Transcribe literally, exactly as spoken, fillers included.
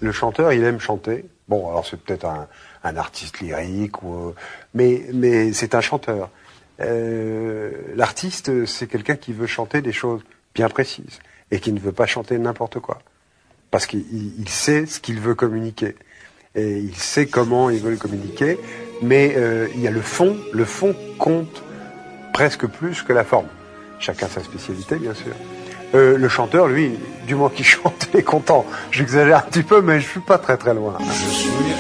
Le chanteur, il aime chanter. Bon, alors c'est peut-être un, un artiste lyrique, ou, mais, mais c'est un chanteur. Euh, l'artiste, c'est quelqu'un qui veut chanter des choses bien précises et qui ne veut pas chanter n'importe quoi. Parce qu'il il sait ce qu'il veut communiquer. Et il sait comment il veut le communiquer, mais euh, il y a le fond. Le fond compte presque plus que la forme. Chacun sa spécialité, bien sûr. Euh, le chanteur, lui, du moins qu'il chante, il est content. J'exagère un petit peu, mais je suis pas très très loin. Je suis